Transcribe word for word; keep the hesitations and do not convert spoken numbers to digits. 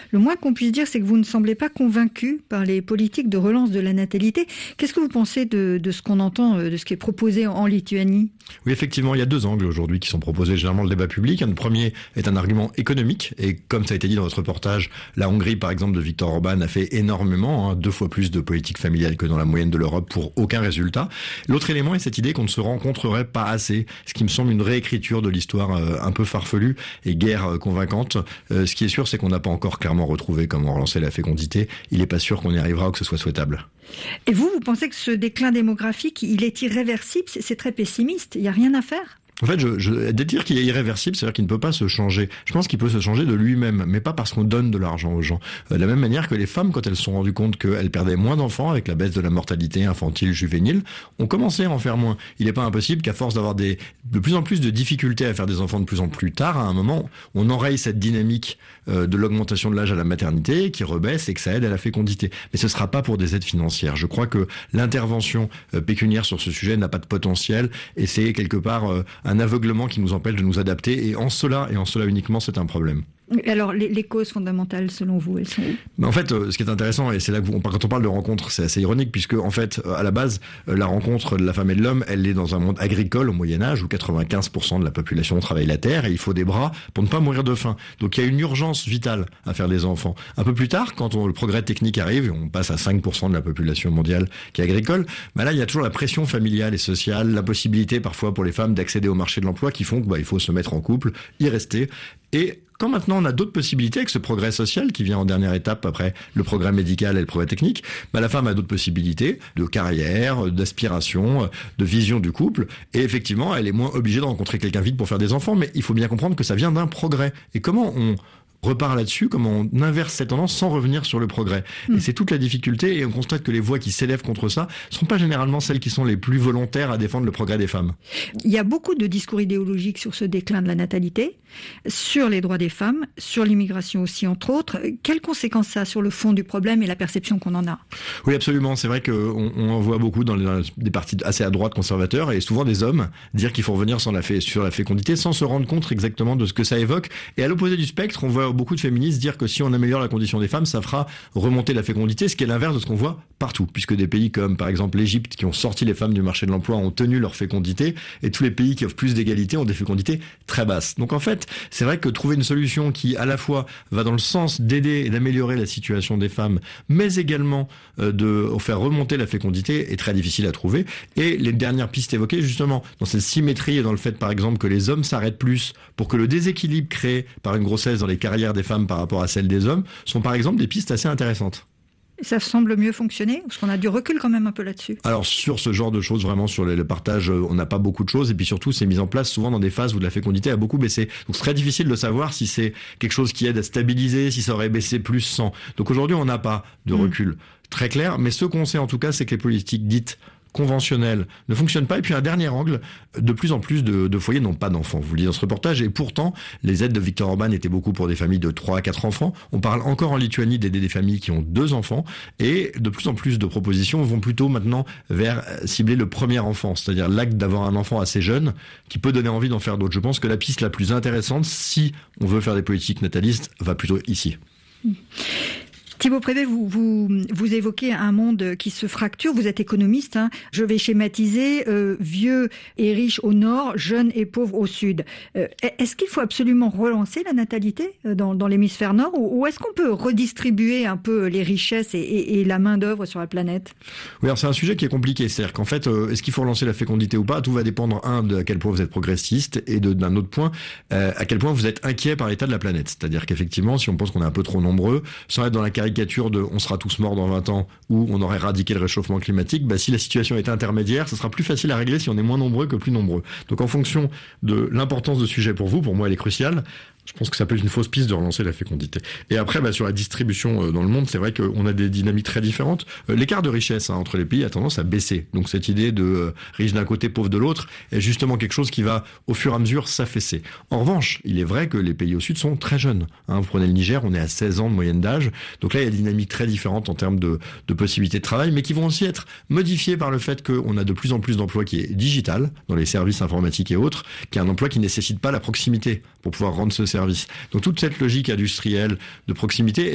Le moins qu'on puisse dire, c'est que vous ne semblez pas convaincu par les politiques de relance de la natalité. Qu'est-ce que vous pensez de, de ce qu'on entend, de ce qui est proposé en, en Lituanie ? Oui, effectivement, il y a deux angles aujourd'hui qui sont proposés généralement le débat public. Un premier est un argument économique, et comme ça a été dit dans votre reportage, la Hongrie, par exemple, de Viktor Orban a fait énormément, hein, deux fois plus de politique familiale que dans la moyenne de l'Europe pour aucun résultat. L'autre élément est cette idée qu'on ne se rencontrerait pas assez, ce qui me semble une réécriture de l'histoire euh, un peu farfelue et guère euh, convaincante. Euh, ce qui est sûr, c'est qu'on n'a pas encore clairement retrouvé comment relancer la fécondité. Il n'est pas sûr qu'on y arrivera ou que ce soit souhaitable. Et vous, vous pensez que ce déclin démographique, il est irréversible ? C'est, c'est très pessimiste. Il n'y a rien à faire ? En fait, je, je, de dire qu'il est irréversible, c'est-à-dire qu'il ne peut pas se changer. Je pense qu'il peut se changer de lui-même, mais pas parce qu'on donne de l'argent aux gens. Euh, de la même manière que les femmes, quand elles se sont rendues compte qu'elles perdaient moins d'enfants avec la baisse de la mortalité infantile, juvénile, ont commencé à en faire moins. Il n'est pas impossible qu'à force d'avoir des, de plus en plus de difficultés à faire des enfants de plus en plus tard, à un moment, on enraye cette dynamique euh, de l'augmentation de l'âge à la maternité, qui rebaisse et que ça aide à la fécondité. Mais ce ne sera pas pour des aides financières. Je crois que l'intervention euh, pécuniaire sur ce sujet n'a pas de potentiel, et c'est quelque part euh, un aveuglement qui nous empêche de nous adapter, et en cela, et en cela uniquement, c'est un problème. Alors, les, les causes fondamentales, selon vous, elles sont où ? Mais en fait, euh, ce qui est intéressant, et c'est là que vous, quand on parle de rencontre, c'est assez ironique, puisque en fait, à la base, la rencontre de la femme et de l'homme, elle est dans un monde agricole au Moyen-Âge, où quatre-vingt-quinze pour cent de la population travaille la terre, et il faut des bras pour ne pas mourir de faim. Donc il y a une urgence vitale à faire des enfants. Un peu plus tard, quand on, le progrès technique arrive, et on passe à cinq pour cent de la population mondiale qui est agricole, bah là, il y a toujours la pression familiale et sociale, l'impossibilité parfois pour les femmes d'accéder au marché de l'emploi, qui font que bah, il faut se mettre en couple, y rester, et quand maintenant on a d'autres possibilités avec ce progrès social qui vient en dernière étape après le progrès médical et le progrès technique, bah la femme a d'autres possibilités de carrière, d'aspiration, de vision du couple, et effectivement elle est moins obligée de rencontrer quelqu'un vite pour faire des enfants, mais il faut bien comprendre que ça vient d'un progrès. Et comment on repart là-dessus, comment on inverse cette tendance sans revenir sur le progrès. Mmh. Et c'est toute la difficulté, et on constate que les voix qui s'élèvent contre ça ne sont pas généralement celles qui sont les plus volontaires à défendre le progrès des femmes. Il y a beaucoup de discours idéologiques sur ce déclin de la natalité, sur les droits des femmes, sur l'immigration aussi, entre autres. Quelles conséquences ça a sur le fond du problème et la perception qu'on en a ? Oui, absolument. C'est vrai qu'on on en voit beaucoup dans, les, dans des partis assez à droite conservateurs, et souvent des hommes dire qu'il faut revenir sur la, fé, sur la fécondité sans se rendre compte exactement de ce que ça évoque. Et à l'opposé du spectre, on voit beaucoup de féministes dire que si on améliore la condition des femmes, ça fera remonter la fécondité, ce qui est l'inverse de ce qu'on voit partout, puisque des pays comme par exemple l'Égypte, qui ont sorti les femmes du marché de l'emploi, ont tenu leur fécondité, et tous les pays qui offrent plus d'égalité ont des fécondités très basses. Donc en fait, c'est vrai que trouver une solution qui à la fois va dans le sens d'aider et d'améliorer la situation des femmes, mais également euh, de faire remonter la fécondité est très difficile à trouver. Et les dernières pistes évoquées, justement, dans cette symétrie et dans le fait par exemple que les hommes s'arrêtent plus pour que le déséquilibre créé par une grossesse dans les carrières des femmes par rapport à celles des hommes sont par exemple des pistes assez intéressantes. Ça semble mieux fonctionner ? Parce qu'on a du recul quand même un peu là-dessus. Alors sur ce genre de choses, vraiment sur le partage, on n'a pas beaucoup de choses, et puis surtout c'est mis en place souvent dans des phases où la fécondité a beaucoup baissé. Donc c'est très difficile de savoir si c'est quelque chose qui aide à stabiliser, si ça aurait baissé plus sans. Donc aujourd'hui on n'a pas de recul mmh. très clair, mais ce qu'on sait en tout cas, c'est que les politiques dites conventionnelles ne fonctionnent pas. Et puis un dernier angle, de plus en plus de, de foyers n'ont pas d'enfants. Vous le dites dans ce reportage, et pourtant les aides de Viktor Orban étaient beaucoup pour des familles de trois à quatre enfants. On parle encore en Lituanie d'aider des familles qui ont deux enfants, et de plus en plus de propositions vont plutôt maintenant vers cibler le premier enfant, c'est-à-dire l'acte d'avoir un enfant assez jeune qui peut donner envie d'en faire d'autres. Je pense que la piste la plus intéressante, si on veut faire des politiques natalistes, va plutôt ici. Mmh. Thibaut Prévet, vous, vous, vous évoquez un monde qui se fracture. Vous êtes économiste, hein. Je vais schématiser, euh, vieux et riches au nord, jeunes et pauvres au sud. Euh, est-ce qu'il faut absolument relancer la natalité dans, dans l'hémisphère nord, ou, ou est-ce qu'on peut redistribuer un peu les richesses et, et, et la main-d'œuvre sur la planète ? Oui, alors c'est un sujet qui est compliqué. C'est-à-dire qu'en fait, euh, est-ce qu'il faut relancer la fécondité ou pas ? Tout va dépendre, un, de à quel point vous êtes progressiste, et de, d'un autre point, euh, à quel point vous êtes inquiet par l'état de la planète. C'est-à-dire qu'effectivement, si on pense qu'on est un peu trop nombreux, sans être dans la caricature de on sera tous morts dans vingt ans, ou on aurait éradiqué le réchauffement climatique, bah, si la situation est intermédiaire, ce sera plus facile à régler si on est moins nombreux que plus nombreux. Donc en fonction de l'importance de ce sujet pour vous, pour moi elle est cruciale, je pense que ça peut être une fausse piste de relancer la fécondité. Et après, bah, sur la distribution euh, dans le monde, c'est vrai qu'on a des dynamiques très différentes. Euh, l'écart de richesse hein, entre les pays a tendance à baisser. Donc cette idée de euh, riche d'un côté, pauvre de l'autre, est justement quelque chose qui va, au fur et à mesure, s'affaisser. En revanche, il est vrai que les pays au sud sont très jeunes. Hein. Vous prenez le Niger, on est à seize ans de moyenne d'âge. Donc là, il y a des dynamiques très différentes en termes de, de possibilités de travail, mais qui vont aussi être modifiées par le fait qu'on a de plus en plus d'emplois qui est digital, dans les services informatiques et autres, qui est un emploi qui ne nécessite pas la proximité pour pouvoir rendre ce service. Donc toute cette logique industrielle de proximité